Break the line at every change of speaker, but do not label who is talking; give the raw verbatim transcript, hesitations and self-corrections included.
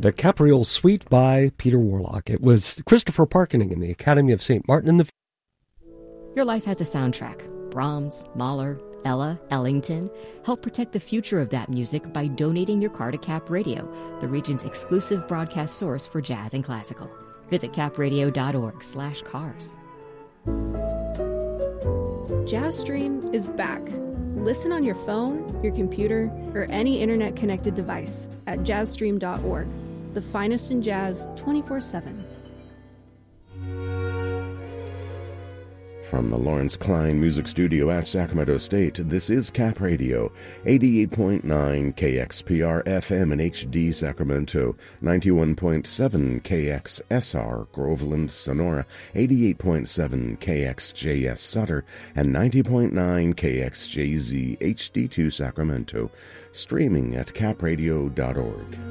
The Capriole Suite by Peter Warlock. It was Christopher Parkening in the Academy of Saint Martin in the...
Your life has a soundtrack. Brahms, Mahler, Ella, Ellington. Help protect the future of that music by donating your car to Cap Radio, the region's exclusive broadcast source for jazz and classical. Visit capradio.org slash cars.
JazzStream is back. Listen on your phone, your computer, or any internet-connected device at jazz stream dot org. The finest in jazz twenty-four seven.
From the Lawrence Klein Music Studio at Sacramento State, this is Cap Radio, eighty-eight point nine K X P R F M in H D Sacramento, ninety-one point seven K X S R Groveland, Sonora, eighty-eight point seven K X J S Sutter, and ninety point nine K X J Z H D two Sacramento, streaming at cap radio dot org.